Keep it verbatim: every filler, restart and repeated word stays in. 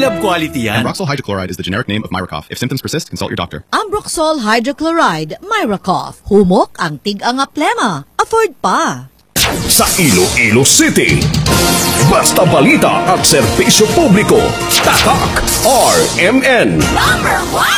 Lab quality yan. Ambroxol hydrochloride is the generic name of Myracoff. If symptoms persist, consult your doctor. Ambroxol hydrochloride, Myracoff. Humok ang tig-anga plema. Afford pa. Sa Iloilo City, basta balita at serbisyo publiko, tatak R M N. Number one!